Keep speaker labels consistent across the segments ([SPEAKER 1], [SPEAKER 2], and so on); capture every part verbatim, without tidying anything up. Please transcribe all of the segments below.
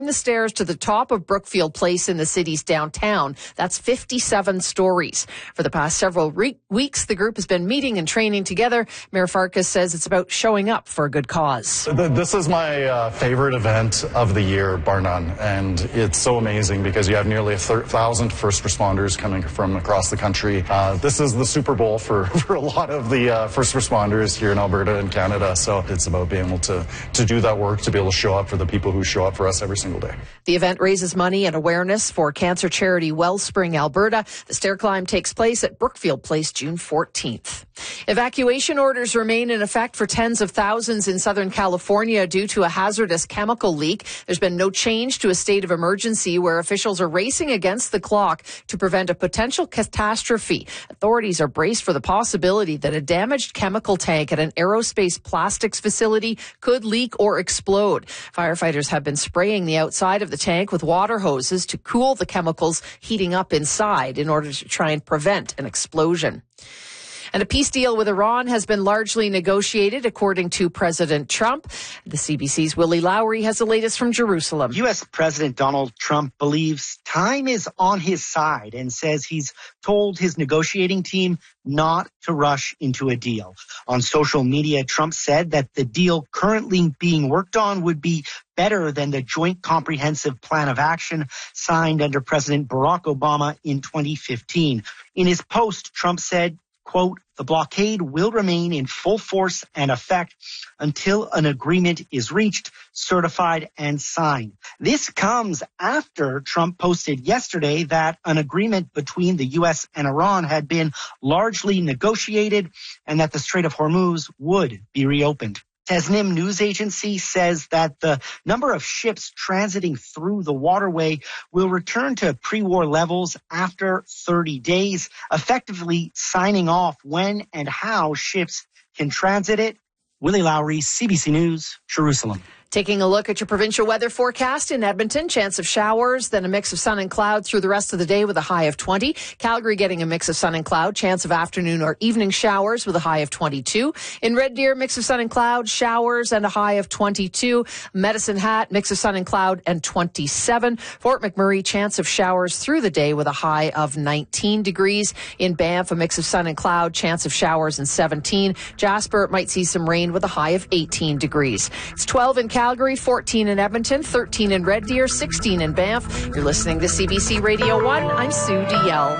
[SPEAKER 1] the stairs to the top of Brookfield Place in the city's downtown. That's fifty-seven stories. For the past several re- weeks, the group has been meeting and training together. Mayor Farkas says it's about showing up for a good cause.
[SPEAKER 2] This is my uh, favorite event of the year, bar none. And it's so amazing because you have nearly a thousand first responders coming from across the country. Uh, this is the Super Bowl for, for a lot of the uh, first responders here in Alberta and Canada. So it's about being able to, to do that work, to be able to show up for the people who show up for us every single day.
[SPEAKER 1] The event raises money and awareness for cancer charity Wellspring Alberta. The stair climb takes place at Brookfield Place June fourteenth. Evacuation orders remain in effect for tens of thousands in Southern California due to a hazardous chemical leak. There's been no change to a state of emergency where officials are racing against the clock to prevent a potential catastrophe. Authorities are braced for the possibility that a damaged chemical tank at an aerospace plastics facility could leak or explode. Firefighters have been spraying the outside of the tank with water hoses to cool the chemicals heating up inside in order to try and prevent an explosion. And a peace deal with Iran has been largely negotiated, according to President Trump. The C B C's Willie Lowry has the latest from Jerusalem.
[SPEAKER 3] U S. President Donald Trump believes time is on his side and says he's told his negotiating team not to rush into a deal. On social media, Trump said that the deal currently being worked on would be better than the Joint Comprehensive Plan of Action signed under President Barack Obama in twenty fifteen. In his post, Trump said, quote, the blockade will remain in full force and effect until an agreement is reached, certified, and signed. This comes after Trump posted yesterday that an agreement between the U S and Iran had been largely negotiated and that the Strait of Hormuz would be reopened. Tasnim news agency says that the number of ships transiting through the waterway will return to pre-war levels after thirty days, effectively signing off when and how ships can transit it. Willie Lowry, C B C News, Jerusalem.
[SPEAKER 1] Taking a look at your provincial weather forecast in Edmonton, chance of showers, then a mix of sun and cloud through the rest of the day with a high of twenty. Calgary getting a mix of sun and cloud, chance of afternoon or evening showers with a high of twenty-two. In Red Deer, mix of sun and cloud, showers and a high of twenty-two. Medicine Hat, mix of sun and cloud and twenty-seven. Fort McMurray, chance of showers through the day with a high of nineteen degrees. In Banff, a mix of sun and cloud, chance of showers and seventeen. Jasper might see some rain with a high of eighteen degrees. It's twelve in Calgary. Calgary, fourteen in Edmonton, thirteen in Red Deer, sixteen in Banff. You're listening to C B C Radio one. I'm Sue DeYell.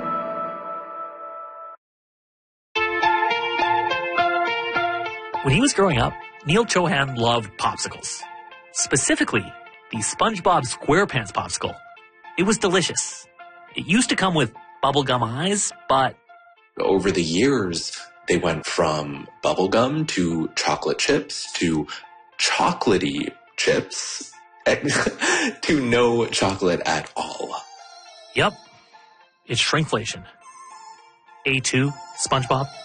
[SPEAKER 4] When he was growing up, Neil Chohan loved popsicles. Specifically, the SpongeBob SquarePants popsicle. It was delicious. It used to come with bubblegum eyes, but...
[SPEAKER 5] Over the years, they went from bubblegum to chocolate chips to chocolatey chips to no chocolate at all.
[SPEAKER 4] Yep. It's shrinkflation. A two, SpongeBob.